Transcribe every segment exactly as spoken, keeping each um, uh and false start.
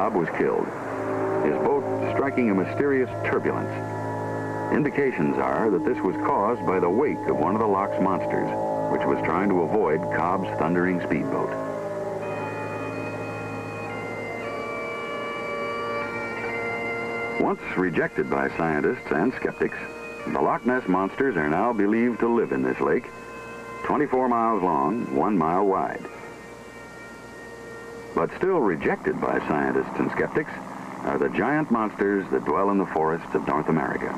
Cobb was killed, his boat striking a mysterious turbulence. Indications are that this was caused by the wake of one of the loch's monsters, which was trying to avoid Cobb's thundering speedboat. Once rejected by scientists and skeptics, the Loch Ness monsters are now believed to live in this lake, twenty-four miles long, one mile wide. But still rejected by scientists and skeptics are the giant monsters that dwell in the forests of North America.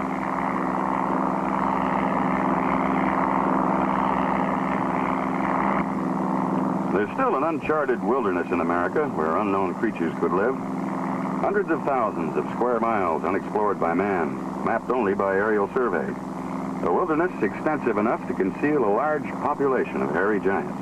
There's still an uncharted wilderness in America where unknown creatures could live. Hundreds of thousands of square miles unexplored by man, mapped only by aerial survey. A wilderness extensive enough to conceal a large population of hairy giants.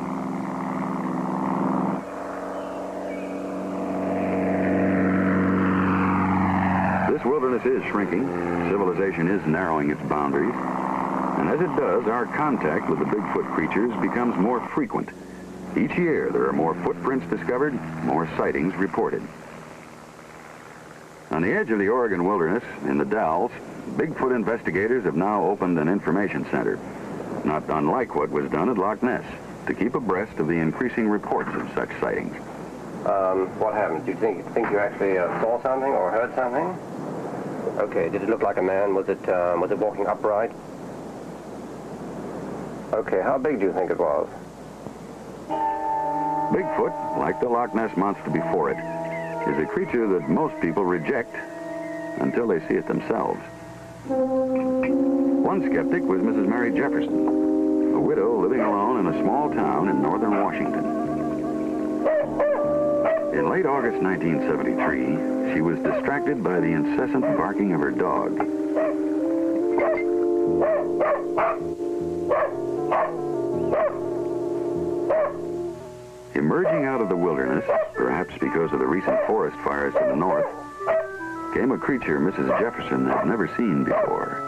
This wilderness is shrinking. Civilization is narrowing its boundaries. And as it does, our contact with the Bigfoot creatures becomes more frequent. Each year, there are more footprints discovered, more sightings reported. On the edge of the Oregon wilderness, in the Dalles, Bigfoot investigators have now opened an information center, not unlike what was done at Loch Ness, to keep abreast of the increasing reports of such sightings. Um, what happened? Do you think, think you actually uh, saw something or heard something? Okay, did it look like a man? Was it, um, was it walking upright? Okay, how big do you think it was? Bigfoot, like the Loch Ness monster before it, is a creature that most people reject until they see it themselves. One skeptic was Missus Mary Jefferson, a widow living alone in a small town in northern Washington. In late August nineteen seventy-three, she was distracted by the incessant barking of her dog. Emerging out of the wilderness, perhaps because of the recent forest fires to the north, came a creature Missus Jefferson had never seen before.